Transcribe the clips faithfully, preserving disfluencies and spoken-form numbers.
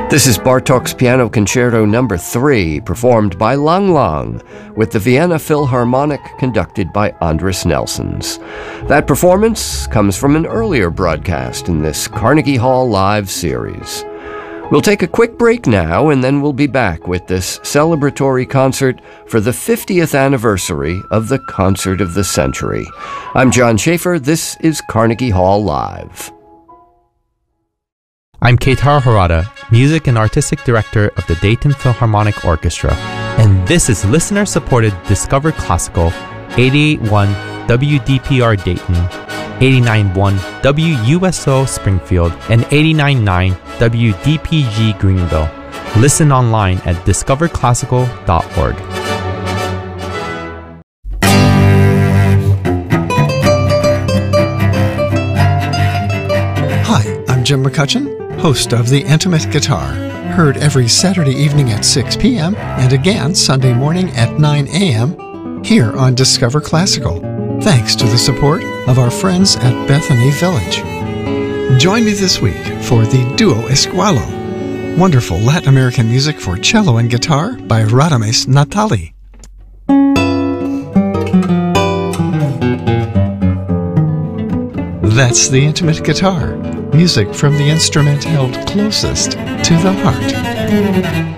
This is Bartók's Piano Concerto number three, performed by Lang Lang, with the Vienna Philharmonic conducted by Andris Nelsons. That performance comes from an earlier broadcast in this Carnegie Hall Live series. We'll take a quick break now, and then we'll be back with this celebratory concert for the fiftieth anniversary of the Concert of the Century. I'm John Schaefer. This is Carnegie Hall Live. I'm Keitar Harada, Music and Artistic Director of the Dayton Philharmonic Orchestra, and this is listener-supported Discover Classical, eighty-eight point one W D P R Dayton, eighty-nine point one W U S O Springfield, and eighty-nine point nine W D P G Greenville. Listen online at discover classical dot org. Hi, I'm Jim McCutcheon, host of The Intimate Guitar, heard every Saturday evening at six p.m. and again Sunday morning at nine a.m. here on Discover Classical, thanks to the support of our friends at Bethany Village. Join me this week for the Duo Esqualo, wonderful Latin American music for cello and guitar by Radames Natali. That's The Intimate Guitar, music from the instrument held closest to the heart.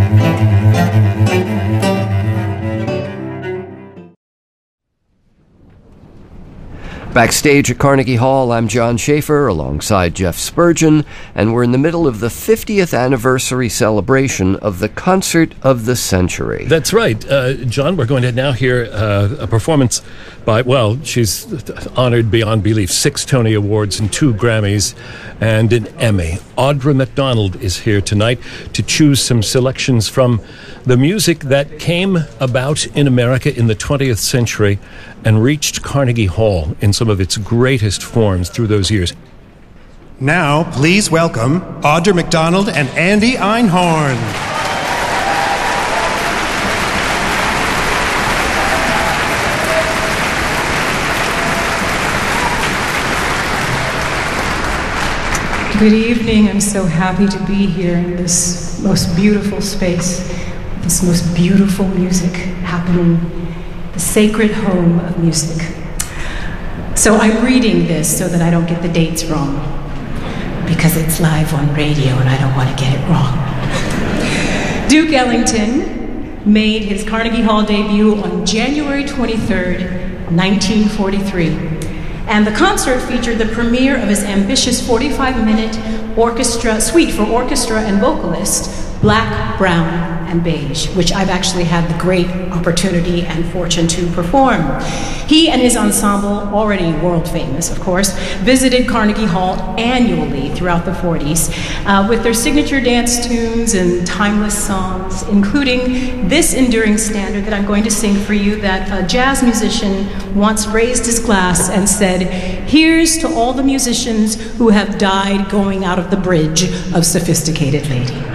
Backstage at Carnegie Hall, I'm John Schaefer alongside Jeff Spurgeon, and we're in the middle of the fiftieth anniversary celebration of the Concert of the Century. That's right. Uh, John, we're going to now hear uh, a performance by, well, she's honored beyond belief, six Tony Awards and two Grammys and an Emmy. Audra McDonald is here tonight to choose some selections from the music that came about in America in the twentieth century and reached Carnegie Hall in some of its greatest forms through those years. Now, please welcome Audra McDonald and Andy Einhorn. Good evening. I'm so happy to be here in this most beautiful space, this most beautiful music happening, the sacred home of music. So I'm reading this so that I don't get the dates wrong, because it's live on radio and I don't want to get it wrong. Duke Ellington made his Carnegie Hall debut on January twenty-third, nineteen forty-three. And the concert featured the premiere of his ambitious forty-five minute orchestra suite for orchestra and vocalist, Black, Brown, and Beige, which I've actually had the great opportunity and fortune to perform. He and his ensemble, already world famous, of course, visited Carnegie Hall annually throughout the forties uh, with their signature dance tunes and timeless songs, including this enduring standard that I'm going to sing for you that a jazz musician once raised his glass and said, "Here's to all the musicians who have died going out of the bridge of Sophisticated Lady."